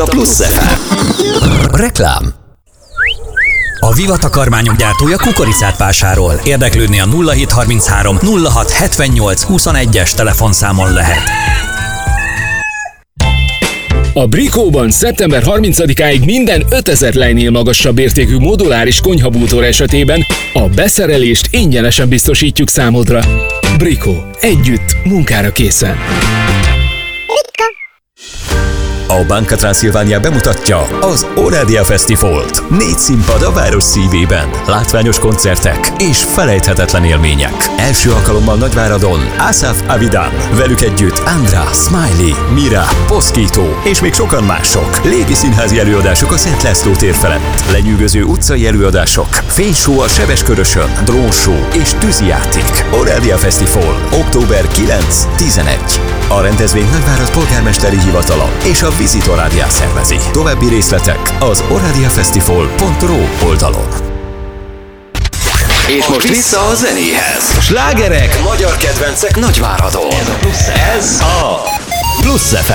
a Plusz FM. Reklám. A Viva takarmányok gyártója kukoricát vásárol. Érdeklődni a 0733 06 78 21-es telefonszámon lehet. A Brikóban szeptember 30-áig minden 5000 lejnél magasabb értékű moduláris konyhabútor esetében a beszerelést ingyenesen biztosítjuk számodra. Brikó. Együtt, munkára készen. A Banca Transilvania bemutatja az Oradia Fesztivált. 4 színpad a város szívében, látványos koncertek és felejthetetlen élmények. Első alkalommal Nagyváradon Asaf Avidan, velük együtt Andra, Smiley, Mira, Poszkító és még sokan mások. Légi színházi előadások a Szent László tér felett, lenyűgöző utcai előadások, fényshow a Sebeskörösön, drónshow és tűzijáték. Oradia Fesztivál, október 9-11. A rendezvény Nagyvárad polgármesteri hivatala és a Visit Oradia szervezi. További részletek az oradiafestival.ro oldalon. És most vissza a zenéhez. Slágerek, magyar kedvencek Nagyváradon. Ez a Plusz FM.